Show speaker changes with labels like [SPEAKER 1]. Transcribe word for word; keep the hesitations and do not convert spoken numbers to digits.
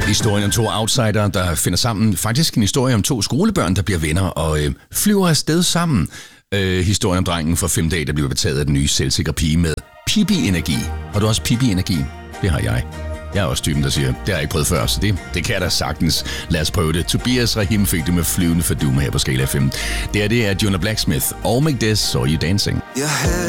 [SPEAKER 1] Historien om to outsider, der finder sammen. Faktisk en historie om to skolebørn, der bliver venner og øh, flyver afsted sammen. Øh, historien om drengen fra fem dage, der bliver betaget af den nye selvsikre pige med Pippi-energi. Har du også Pippi-energi? Det har jeg. Jeg er også typen, der siger, det har jeg ikke prøvet før, så det, det kan jeg da sagtens. Lad os prøve det. Tobias Rahim fik det med flyvende forduma her på Skala F M. Det er det af Jonah Blacksmith. All Make This, Saw You Dancing.
[SPEAKER 2] Jeg